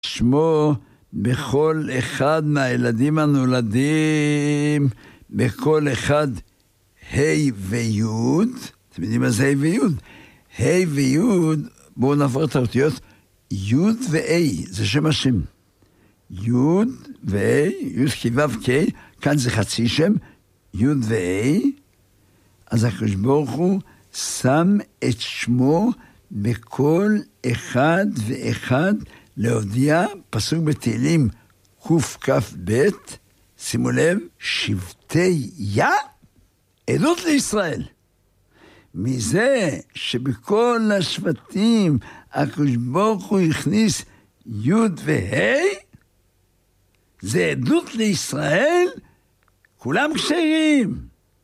שמו בכל אחד מהילדים הנולדים, בכל אחד ה' וי'. אתם יודעים מה זה ה' וי'? ה' וי', בואו נעבור את האותיות, י' וא', זה שם השם. י' וא', י' כיו' ק', כאן זה חצי שם, י' וא', אז הקדוש ברוך הוא שם את שמו בכל אחד ואחד, להודיע, פסוק בתהילים קכ"ב, שימו לב, שבטי יה, עדות לישראל. מזה שבכל השבטים הקדוש ברוך הוא הכניס י' וה', זה עדות לישראל, כולם כשרים.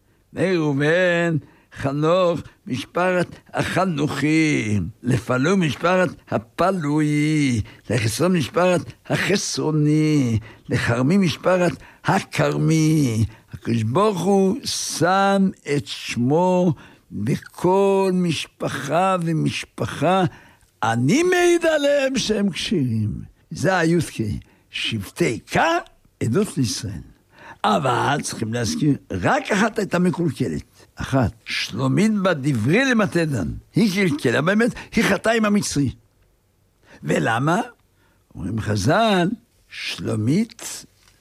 ראובן, חנוך, משפחת החנוכים, לפלו משפחת הפלוי, לחסרון משפחת החסרוני, לחרמי משפחת הכרמי. הקדוש ברוך הוא שם את שמו בכל משפחה ומשפחה, אני מעיד עליהם שהם כשרים. זה הי"ק, שבטי ק, עדות לישראל. אבל צריכים להזכיר, רק אחת הייתה מקולקלת. אחת, שלומית בת דברי למתדן. היא קלקלה, באמת, היא חטאה עם המצרי. ולמה? אומרים חז"ל, שלומית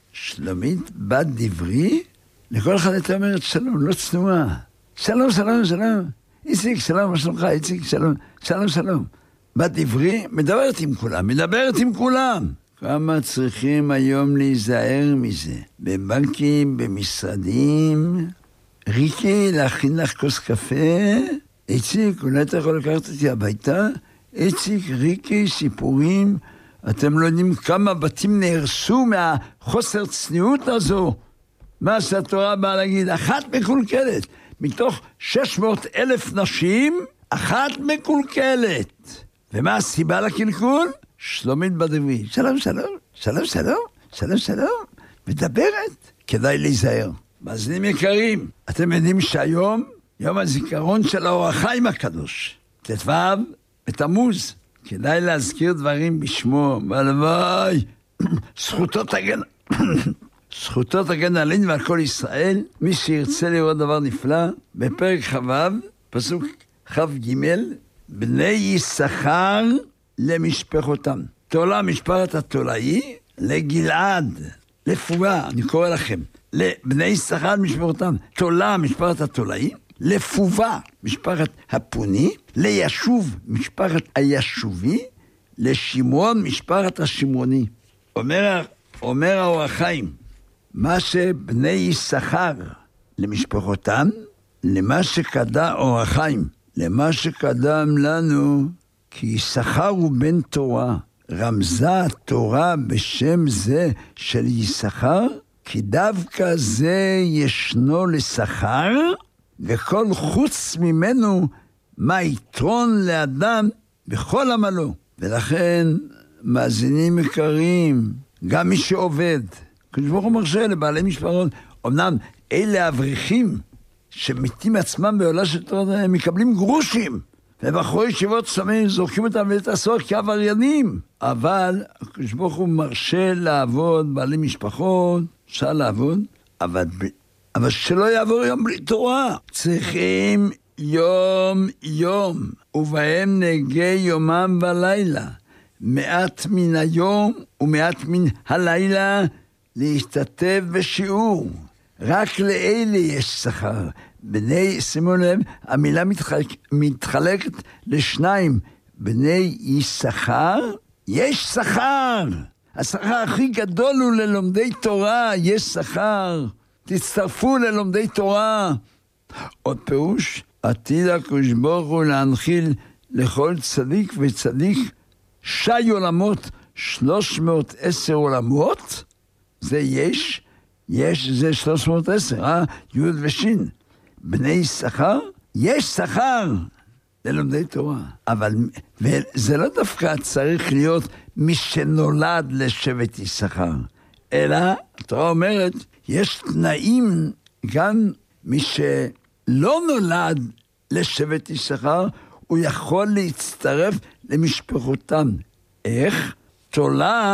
בת דברי, לכל אחד הייתה אומרת שלום, לא צנועה. שלום, שלום, שלום. איציק, שלום, מה שלומך? איציק, שלום, שלום, שלום. בת דברי, מדברת עם כולם. כמה צריכים היום להיזהר מזה? בבנקים, במשרדים. ריקי, להכין לך כוס קפה. איציק, אולי אתה יכול לקחת אותי הביתה? איציק, ריקי, סיפורים. אתם לא יודעים כמה בתים נהרסו מהחוסר צניעות הזו. מה שהתורה באה להגיד, אחת מקולקלת. מתוך 600,000 נשים, אחת מקולקלת. ומה הסיבה לקלקול? שלומית בת דברי. שלום, שלום, שלום, שלום, שלום, שלום. מדברת, כדאי להיזהר. מאזינים יקרים, אתם יודעים שהיום, יום הזיכרון של האור החיים הקדוש, ט"ו בתמוז, כדאי להזכיר דברים בשמו, והלוואי, זכותו תגן עלינו ועל כל ישראל. מי שירצה לראות דבר נפלא, בפרק כ"ו, פסוק כ"ג, בני יששכר למשפחותם. תולה משפחת התולאי, לגלעד, לפועה, אני קורא לכם, לבני יששכר למשפחותם, תולה משפחת התולאי, לפובה משפחת הפוני, לישוב משפחת הישובי, לשמרון משפחת השמרוני. אומר האור החיים, מה שבני יששכר למשפחותם, למה שקדם אור החיים, למה שקדם לנו, כי יששכר הוא בן תורה, רמזה התורה בשם זה של יששכר, כי דווקא זה ישנו לשכר, וכל חוץ ממנו מה יתרון לאדם בכל עמלו. ולכן מאזינים יקרים, גם מי שעובד, הקדוש ברוך הוא מרשה לבעלי משפחות, אמנם אלה אברכים שמתים עצמם בעולה של תורה, הם מקבלים גרושים, ובחורי ישיבות סמים זורקים אותם לבית הסוהר כעבריינים, אבל הקדוש ברוך הוא מרשה לעבוד, בעלי משפחות, אפשר לעבוד, אבל שלא יעבור יום בלי תורה. צריכים יום יום, ובהם נגי יומם ולילה, מעט מן היום ומעט מן הלילה להשתתף בשיעור. רק לאלה יש שכר. בני, שימו לב, המילה מתחלקת לשניים. בני יששכר, יש שכר. השכר הכי גדול הוא ללומדי תורה, יש שכר. תצטרפו ללומדי תורה. עוד פירוש, עתיד הקדוש ברוך הוא להנחיל לכל צדיק וצדיק שי עולמות, 310 עולמות, זה יש זה 310, י' ושין. בני יששכר, יש שכר ללומדי תורה. אבל זה לא דווקא צריך להיות מי שנולד לשבט יששכר, אלא התורה אומרת, יש תנאים גם מי שלא נולד לשבט יששכר, הוא יכול להצטרף למשפחותם. איך? תולה